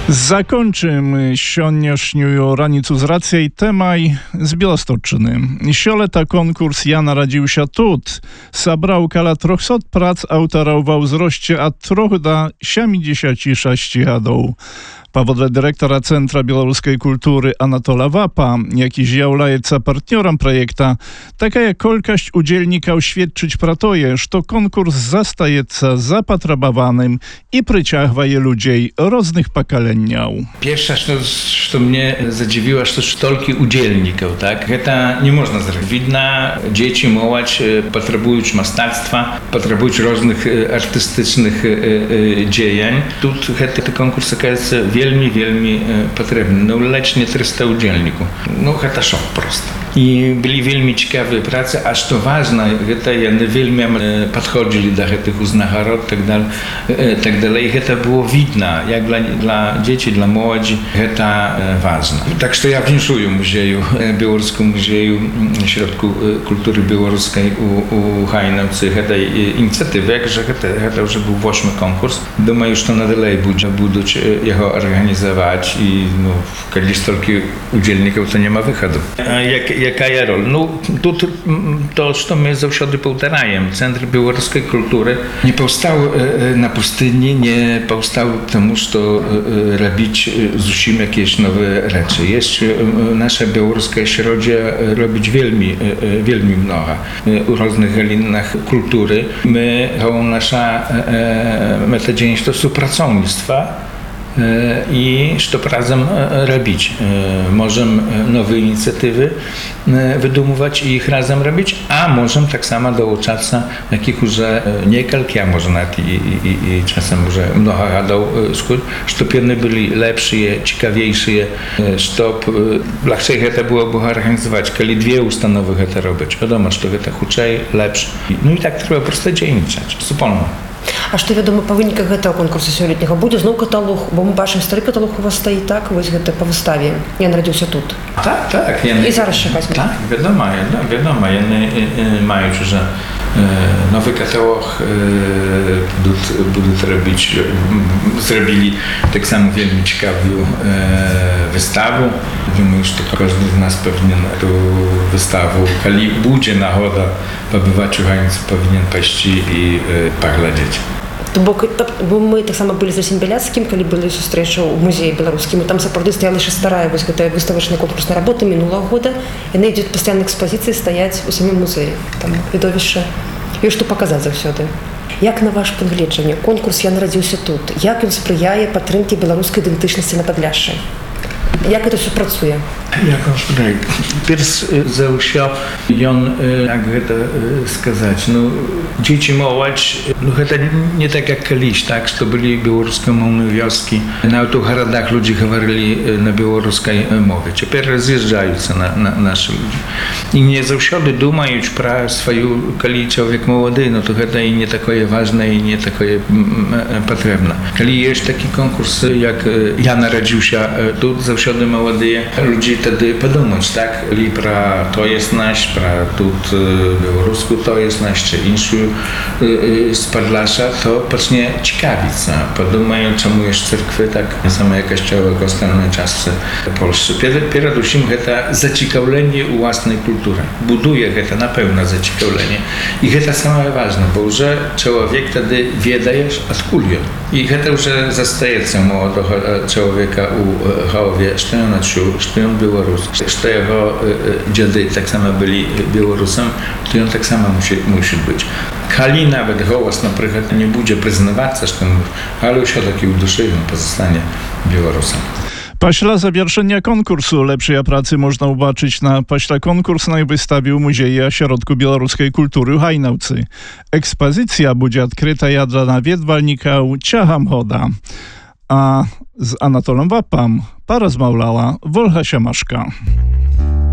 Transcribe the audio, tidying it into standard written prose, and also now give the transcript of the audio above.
Zakończymy sioniašnju ranicu z racej temaj z Białostocczyny. Sioleta konkurs Jana Radziusia Tut sabrał kala 300 prac autorów o wzroście od 3 do 76 lat. Powodle dyrektora Centra Białoruskiej Kultury Anatola Wapa, jaki zjawляется partnerem projekta, taka jak kolkość udzielników świadczyć pratoje, że konkurs zastajeca zapotrzebowanym i przyciąga ludzi różnych pokoleniów. Pierwsza, co mnie zadziwiło, to stolki udzielników, tak? To nie można zrobić. Widno, dzieci, młodzież potrzebują mastactwa, potrzebują różnych artystycznych działań. Tu ten konkurs jest wielmi potrzebny. No, lecz nie 300 udzielników. No, to szok prosto. I byli wielmi ciekawe prace, a co ważne, to one wielmi podchodzili do tych uznachorod, tak dalej. I to było widno, jak dla dzieci, dla młodzi, to ważne. Tak, że ja wdziękuję Białoruskim Muzeju Środku Kultury Białoruskiej u Hajnowcy tej inicjatywy, że to już był 8 konkurs. Думаю, że nadalej będą jego organizować i kiedy stolki udzielników, to nie ma wychodu. Jaka jest rola? No, to, co my zawsze powtarzamy, Centrum Białoruskiej Kultury nie powstał na pustyni, nie powstał temu, że robić zusim jakieś nowe rzeczy. Jest nasze białoruskie środzie robić wielmi mnogo u różnych galinach kultury. Nasza metoda to współpracownictwa i co razem robić. Możemy nowe inicjatywy wydumuwać i ich razem robić, a możemy tak samo dołączać jakich już niekalki, a może nawet i czasem już mnogo lat, żeby one byli lepsze, ciekawiejsze, żeby łatwiej to byłoby organizować, kiedy 2 ustanowy to robić. Wiadomo, że to huczej, lepsze. No i tak trzeba po prostu dzielniczać, wspólnie. А што вядома па выніках гэтага конкурсу сёлетняга будзе зноў каталог, бо мы бачым стары каталог у вас стаіць, так, вось гэта па выставе. Я нарадзіўся тут. Так. І зараз ще возьму. Так, вядома, яны маюць уже nowy katalog będą robić, zrobili tak samo wielmi ciekawą wystawę. Думаю, że każdy z nas powinien tę wystawę, kiedy będzie nagoda pobywać u Hajncu, powinien pójść i poglądać. Бо мы так само былі з Расім Бяляцкім, калі былі сустрэчы ў музеі беларускім, і там сапраўды стаяла яшчэ старая вось гэтая выставачная конкурсная работа мінулага года. Яна ідзе пастаянна экспазіцыі стаяць у самім музеі. Там відовішча ёсць што паказаць заўсёды. Як на ваш пагледжанне конкурс «Я нарадзіўся тут», як ён спрыяе падтрымке беларускай ідэнтычнасці на Падляшшы? Jak to się pracuje? Jak on sprzedaje? Pierwszy zausiał, jak to сказать, dzieci młodzież, to nie tak jak kiedyś, tak, że byli białorusko-mowne wioski. Nawet w городах ludzie mówili na białoruskiej mowie. Teraz rozjeżdżają na nasze ludzie. I nie zawsze думаją про swoją, kiedy człowiek młody, to to i nie takie ważne i nie takie potrzebne. Kiedy jest taki konkurs, jak ja narodził się tu, zawsze młodzi ludzie wtedy podumać, tak? I про to jest nasz, про тут białorusku to jest nasz, czy inszy z Podlasza, to zacznie ciekawić. Podumają, czemu jest cerkwy, tak samo jak kościoły w ostatniej czasce Polsce. Przede wszystkim to zaciekawienie u własnej kultury. Buduje to na pewno zaciekawienie. I to samo ważne, bo że człowiek wtedy wiedzie, odkud jest. I to już zastaje się młodego człowieka u Chałowie, że on odczuł, że on Białorus, że jego dziady tak samo byli Białorusem, to on tak samo musi być. Kali nawet głos na przykład nie będzie przyznawać, że ale już taki w duszy on pozostanie Białorusem. Пасля завершenia konkursu lepszej pracy można zobaczyć na paśla konkursnej wystawie w Muzeju Środku Białoruskiej Kultury w Hajnowcy. Ekspozycja będzie odkryta dla nawiedwalników ciągiem choda. A z Anatolem Wapam porozmawiała Wolcha Siemaszka.